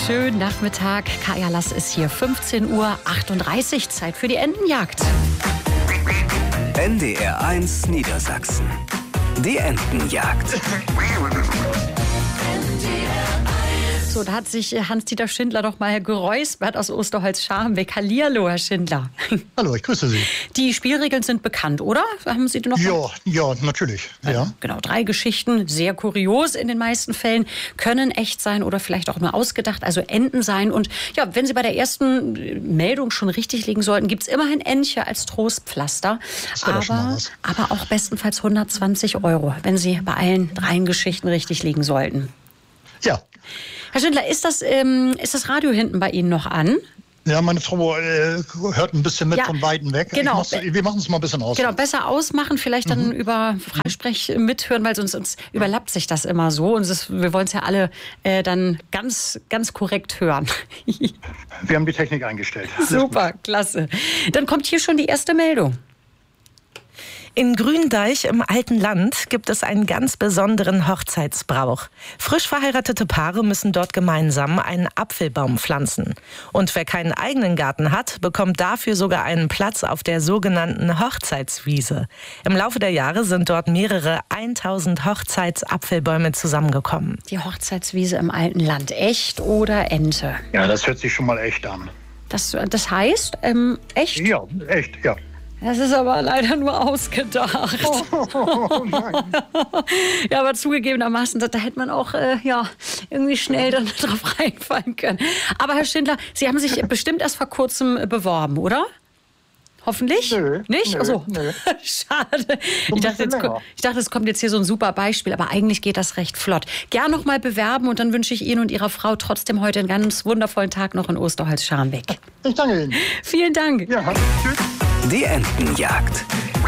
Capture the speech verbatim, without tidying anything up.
Schönen Nachmittag. Kaya Lass ist hier. fünfzehn Uhr achtunddreißig. Zeit für die Entenjagd. N D R eins Niedersachsen. Die Entenjagd. So, da hat sich Hans-Dieter Schindler doch mal geräuspert aus Osterholz-Scharmbeck. Hallihallo, Herr Schindler. Hallo, ich grüße Sie. Die Spielregeln sind bekannt, oder? Haben Sie die noch? Ja, ja, natürlich. Ja. Genau, drei Geschichten, sehr kurios in den meisten Fällen, können echt sein oder vielleicht auch nur ausgedacht, also Enten sein. Und ja, wenn Sie bei der ersten Meldung schon richtig liegen sollten, gibt es immerhin Entche als Trostpflaster. Das wäre doch schon mal was. Aber auch bestenfalls hundertzwanzig Euro, wenn Sie bei allen dreien Geschichten richtig liegen sollten. Ja. Herr Schindler, ist das, ähm, ist das Radio hinten bei Ihnen noch an? Ja, meine Frau äh, hört ein bisschen mit Ja, von Weitem weg. genau. Ich mach's, wir machen es mal ein bisschen aus. Genau, besser ausmachen, vielleicht dann mhm. über Freisprech mithören, weil sonst uns überlappt sich das immer so. Und es ist, wir wollen es ja alle äh, dann ganz, ganz korrekt hören. Wir haben die Technik eingestellt. Super, klasse. Dann kommt hier schon die erste Meldung. In Gründeich im alten Land gibt es einen ganz besonderen Hochzeitsbrauch. Frisch verheiratete Paare müssen dort gemeinsam einen Apfelbaum pflanzen. Und wer keinen eigenen Garten hat, bekommt dafür sogar einen Platz auf der sogenannten Hochzeitswiese. Im Laufe der Jahre sind dort mehrere tausend Hochzeitsapfelbäume zusammengekommen. Die Hochzeitswiese im alten Land, echt oder Ente? Ja, das hört sich schon mal echt an. Das, das heißt, ähm, echt? Ja, echt, ja. Das ist aber leider nur ausgedacht. Oh, oh, nein. Ja, aber zugegebenermaßen, da, da hätte man auch äh, ja, irgendwie schnell dann drauf reinfallen können. Aber Herr Schindler, Sie haben sich bestimmt erst vor kurzem beworben, oder? Hoffentlich? Nö, nicht? Nö, Achso. nö. Schade. Ich dachte, jetzt, ich dachte, es kommt jetzt hier so ein super Beispiel, aber eigentlich geht das recht flott. Gern noch mal bewerben und dann wünsche ich Ihnen und Ihrer Frau trotzdem heute einen ganz wundervollen Tag noch in Osterholz-Scharmbeck. Ich danke Ihnen. Vielen Dank. Ja, tschüss. Die Entenjagd.